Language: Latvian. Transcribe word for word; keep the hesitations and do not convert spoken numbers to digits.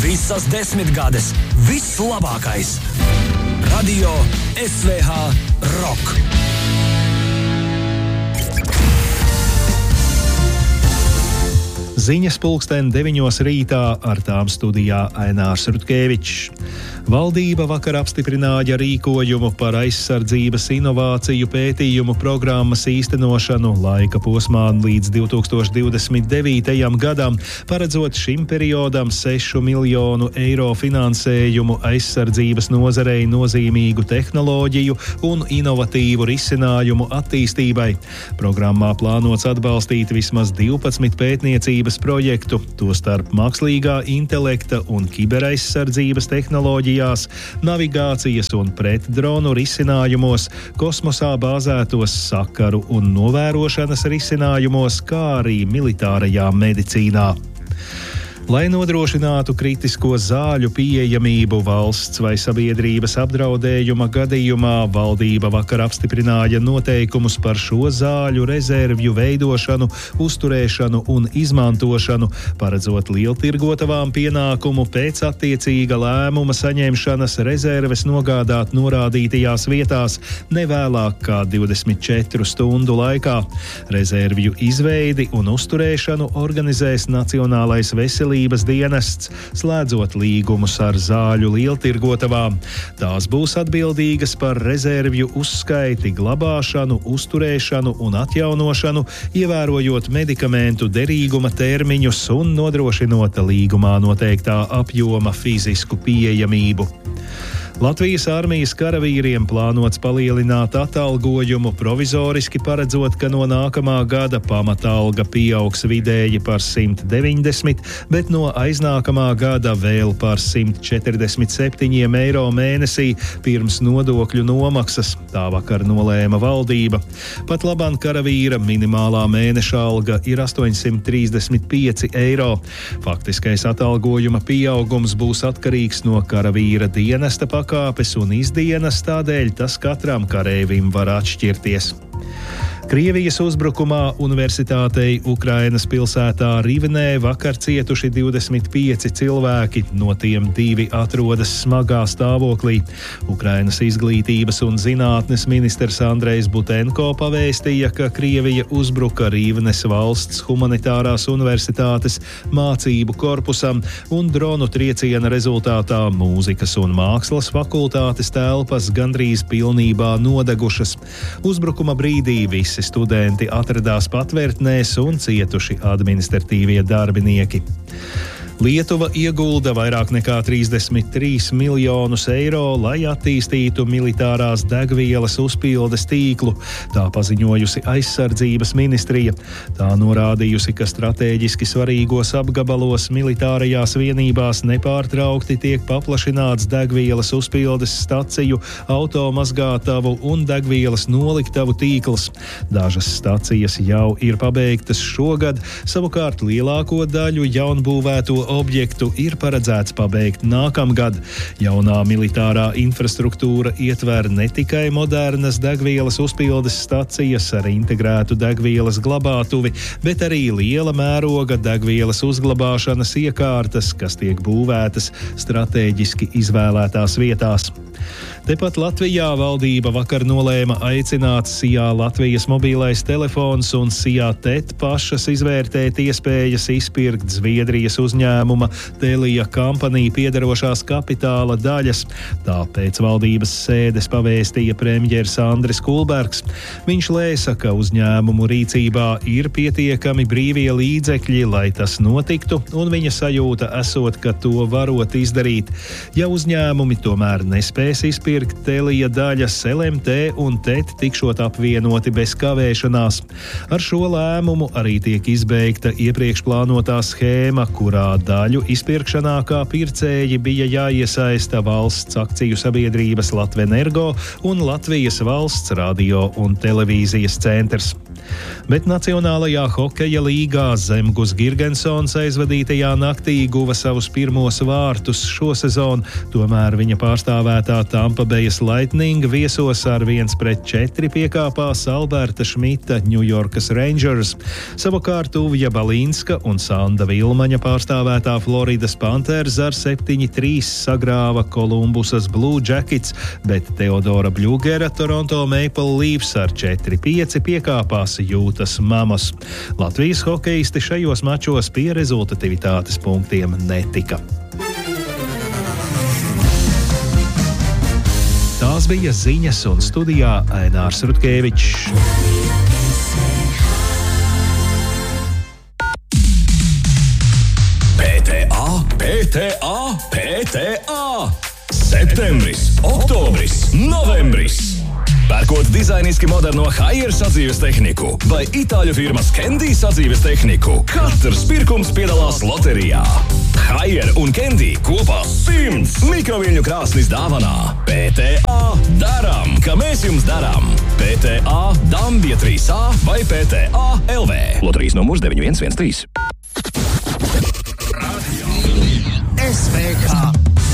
Visas desmitgades, viss labākais. Radio S V H Rock. Ziņas pulksten deviņos rītā, ar tām studijā Ainārs Rutkevičs. Valdība vakar apstiprināja rīkojumu par aizsardzības inovāciju pētījumu programmas īstenošanu laika posmā līdz divi tūkstoši divdesmit devītajam gadam, paredzot šim periodam sešu miljonu eiro finansējumu aizsardzības nozarei nozīmīgu tehnoloģiju un inovatīvu risinājumu attīstībai. Programmā plānots atbalstīt vismaz divpadsmit pētniecības projektu, tostarp mākslīgā intelekta un kiberaizsardzības tehnoloģijās, navigācijas un pretdronu risinājumos, kosmosā bāzētos sakaru un novērošanas risinājumos, kā arī militārajā medicīnā. Lai nodrošinātu kritisko zāļu pieejamību valsts vai sabiedrības apdraudējuma gadījumā, valdība vakar apstiprināja noteikumus par šo zāļu rezervju veidošanu, uzturēšanu un izmantošanu, paredzot lieltirgotavām pienākumu pēc attiecīga lēmuma saņemšanas rezerves nogādāt norādītajās vietās nevēlāk kā divdesmit četru stundu laikā. Rezervju izveidi un uzturēšanu organizēs Nacionālais veselības dienests, slēdzot līgumus ar zāļu lieltirgotavām. Tās būs atbildīgas par rezervju uzskaiti, glabāšanu, uzturēšanu un atjaunošanu, ievērojot medikamentu derīguma termiņus un nodrošinot līgumā noteiktā apjoma fizisku pieejamību. Latvijas armijas karavīriem plānots palielināt atalgojumu, provizoriski paredzot, ka no nākamā gada pamatalga pieaugs vidēji par simt deviņdesmit, bet no aiznākamā gada vēl par simt četrdesmit septiņiem eiro mēnesī pirms nodokļu nomaksas. Tā vakar nolēma valdība. Pat labāk karavīra minimālā mēneša alga ir astoņsimt trīsdesmit pieci eiro. Faktiskais atalgojuma pieaugums būs atkarīgs no karavīra dienesta pakāpes un izdienas, tādēļ tas katram kareivim var atšķirties. Krievijas uzbrukumā universitātei Ukrainas pilsētā Rivnē vakar cietuši divdesmit pieci cilvēki, no tiem divi atrodas smagā stāvoklī. Ukrainas izglītības un zinātnes ministrs Andrejs Butenko pavēstīja, ka Krievija uzbruka Rivnes valsts humanitārās universitātes mācību korpusam un dronu trieciena rezultātā mūzikas un mākslas fakultātes telpas gandrīz pilnībā nodegušas. Uzbrukuma brīdī visi studenti atradās patvērtnēs un cietuši administratīvie darbinieki. Lietuva iegulda vairāk nekā trīsdesmit trīs miljonus eiro, lai attīstītu militārās degvielas uzpildes tīklu. Tā paziņojusi aizsardzības ministrija. Tā norādījusi, ka stratēģiski svarīgos apgabalos militārajās vienībās nepārtraukti tiek paplašināts degvielas uzpildes staciju, automazgātavu un degvielas noliktavu tīkls. Dažas stacijas jau ir pabeigtas šogad, savukārt lielāko daļu jaunbūvēto objektu ir paredzēts pabeigt nākamgad. Jaunā militārā infrastruktūra ietver ne tikai modernas degvielas uzpildes stacijas ar integrētu degvielas glabātuvi, bet arī liela mēroga degvielas uzglabāšanas iekārtas, kas tiek būvētas stratēģiski izvēlētās vietās. Tepat Latvijā valdība vakar nolēma aicināt Sijā Latvijas mobilais telefons un Sijā Tet pašas izvērtēt iespējas izpirkt Zviedrijas uzņēmuma Telia Company piederošās kapitāla daļas. Tāpēc valdības sēdes pavēstīja premjers Andris Kulbergs. Viņš lēsa, ka uzņēmumu rīcībā ir pietiekami brīvie līdzekļi, lai tas notiktu, un viņa sajūta esot, ka to varot izdarīt. Ja uzņēmumi tomēr nespēs izpirkt Telia daļas, L M T un Tet tikšot apvienoti bez kavēšanās. Ar šo lēmumu arī tiek izbeigta iepriekš plānotā schēma, kurā daļu izpirkšanā kā pircēji bija jāiesaista valsts akciju sabiedrības Latvenergo un Latvijas valsts radio un televīzijas centrs. Bet Nacionālajā hokeja līgā Zemgus Girgensons aizvadītajā naktī guva savus pirmos vārtus šo sezonu, tomēr viņa pārstāvētā Tampa Bayas Lightning viesos ar viens pret četri piekāpās Alberta Šmita Ņujorkas Rangers. Savukārt Uvja Balīnska un Sanda Vilmaņa pārstāvētā Floridas Panthers ar septiņi trīs sagrāva Kolumbusas Blue Jackets, bet Teodora Bļūgera Toronto Maple Leafs ar četri pieci piekāpās Jūtas Mamas. Latvijas hokeisti šajos mačos pie rezultativitātes punktiem netika. Tās bija ziņas, un studijā Ainārs Rutkevičs. P T A, P T A, P T A! Septembris, oktobris, novembris! Pērkot dizainiski moderno Haier sadzīves tehniku vai itāļu firmas Candy sadzīves tehniku, katrs pirkums piedalās loterijā. Haier un Candy kopā simts mikroviļņu krāsnis dāvanā. P T A daram, ka mēs jums daram. P T A Dambja trīs A vai P T A L V. Loterijas numurs deviņi viens viens trīs. S V K